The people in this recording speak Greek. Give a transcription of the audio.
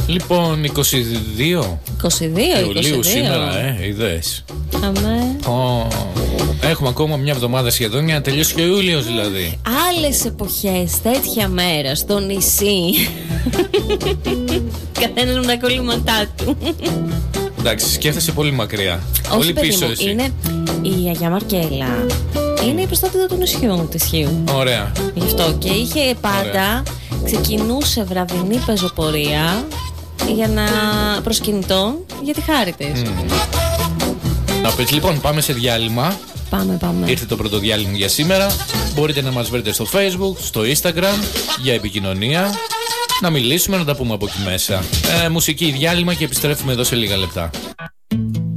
Λοιπόν, 22 Ιουλίου σήμερα, είδες. Αμέ. Έχουμε ακόμα μια εβδομάδα σχεδόν για να τελειώσει και ο Ιούλιος δηλαδή. Άλλες εποχές, τέτοια μέρα στο νησί. Καθένας με τα κολλήματά του. Εντάξει, σκέφτεσαι πολύ μακριά. Όχι, πολύ παιδί πίσω μου, εσύ. είναι η Αγιά Μαρκέλα. Είναι η προστάτηδα του νησιού, της Χίου. Ωραία. Γι' αυτό και είχε πάντα, ξεκινούσε βραδινή πεζοπορία για να προσκυνητών για τη χάρη της. Να πεις, λοιπόν, πάμε σε διάλειμμα. Πάμε. Ήρθε το πρώτο διάλειμμα για σήμερα. Μπορείτε να μας βρείτε στο Facebook, στο Instagram για επικοινωνία. Να μιλήσουμε, να τα πούμε από εκεί μέσα. Μουσική διάλειμμα και επιστρέφουμε εδώ σε λίγα λεπτά.